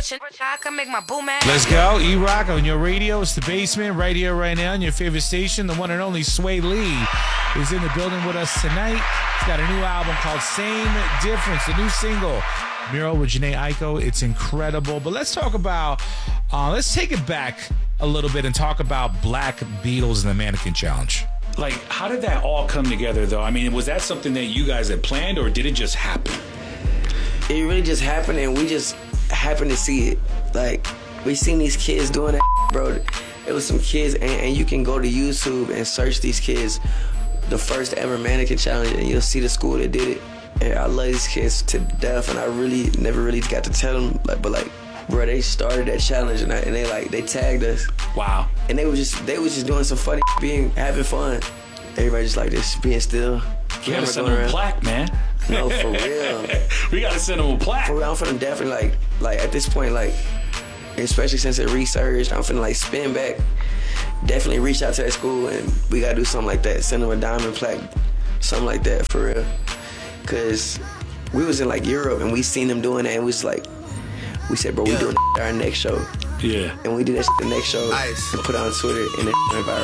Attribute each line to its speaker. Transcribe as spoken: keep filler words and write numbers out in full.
Speaker 1: Let's go. E-Rock on your radio. It's The Basement right here, right now, on your favorite station. The one and only Sway Lee is in the building with us tonight. He's got a new album called Same Difference, the new single, Mural with Jhené Aiko. It's incredible. But let's talk about, uh, let's take it back a little bit and talk about Black Beatles and the Mannequin Challenge.
Speaker 2: Like, how did that all come together, though? I mean, was that something that you guys had planned, or did it just happen?
Speaker 3: It really just happened, and we just happened to see it. Like, we seen these kids doing that, bro. It was some kids, and, and you can go to YouTube and search these kids, the first ever Mannequin Challenge, and you'll see the school that did it. And I love these kids to death, and I really never really got to tell them, like, but like, bro, they started that challenge, and, I, and they like they tagged us.
Speaker 2: Wow.
Speaker 3: And they was just they was just doing some funny, being having fun. Everybody just like this, being still.
Speaker 2: We gotta send them a plaque, man.
Speaker 3: No, for real.
Speaker 2: We gotta send them a plaque.
Speaker 3: For real, I'm finna definitely like, like at this point, like, especially since it resurged, I'm finna like spin back. Definitely reach out to that school, and we gotta do something like that. Send them a diamond plaque, something like that, for real. Cause we was in like Europe, and we seen them doing that, and we was like, we said, bro, we doing that our next show.
Speaker 2: Yeah.
Speaker 3: And we did that shit the next show. Ice. And put it on Twitter, and it went viral.